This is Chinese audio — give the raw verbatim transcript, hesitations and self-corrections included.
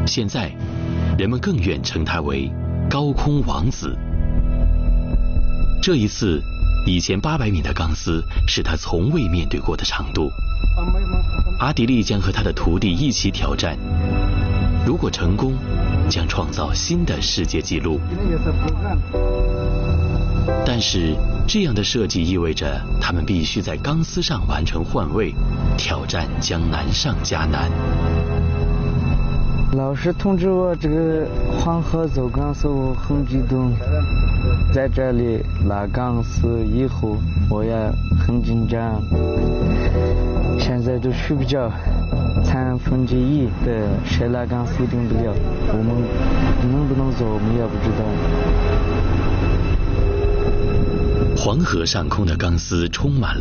现在人们更愿称他为高空王子。这一次一千八百米的钢丝是他从未面对过的长度。阿迪力将和他的徒弟一起挑战，如果成功，将创造新的世界纪录。但是这样的设计意味着他们必须在钢丝上完成换位，挑战将难上加难。 老师通知我这个黄河走钢丝，我很激动。在这里拉钢丝以后，我也很紧张。现在都睡不着，三分之一的谁拉钢丝定不了，我们能不能走我们也不知道。 黄河上空的钢丝充满了